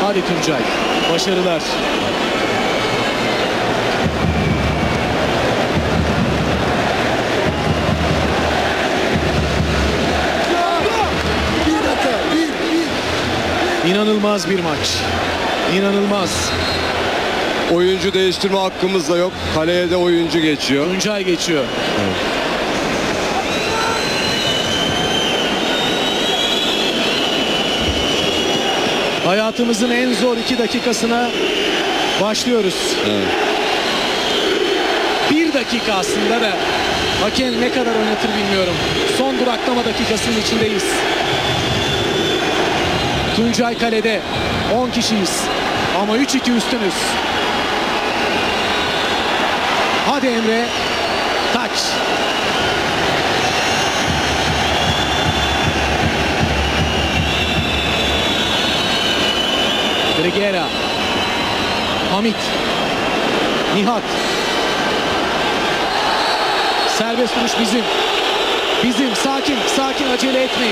Hadi Tuncay. Başarılar. İnanılmaz bir maç. İnanılmaz. Oyuncu değiştirme hakkımız da yok. Kaleye de oyuncu geçiyor. Tuncay geçiyor. Hayatımızın en zor 2 dakikasına başlıyoruz. Evet. 1 dakika aslında da hakem ne kadar oynatır bilmiyorum. Son duraklama dakikasının içindeyiz. Tuncay kalede. 10 kişiyiz. Ama 3-2 üstünüz. Hadi Emre. Taç. Trigera. Hamit. Nihat. Serbest vuruş bizim. Bizim. Sakin. Sakin. Acele etmeyin.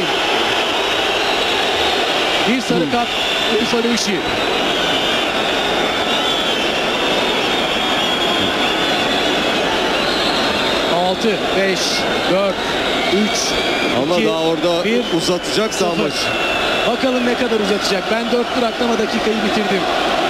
Bir sarı kart. Urfa Luşi. Altı, 5, 4, 3, Ama 2, daha orada 1, uzatacaksa 0. maç. Bakalım ne kadar uzatacak. Ben 4 duraklama dakikayı bitirdim.